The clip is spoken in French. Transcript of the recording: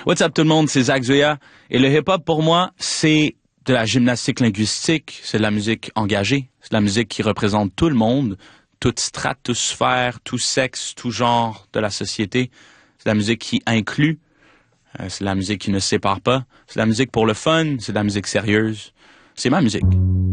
What's up tout le monde, c'est Zach Zoya. Et le hip-hop pour moi, c'est de la gymnastique linguistique, c'est de la musique engagée, c'est de la musique qui représente tout le monde, toute strate, toute sphère, tout sexe, tout genre de la société. C'est de la musique qui inclut, c'est de la musique qui ne sépare pas, c'est de la musique pour le fun, c'est de la musique sérieuse. C'est ma musique.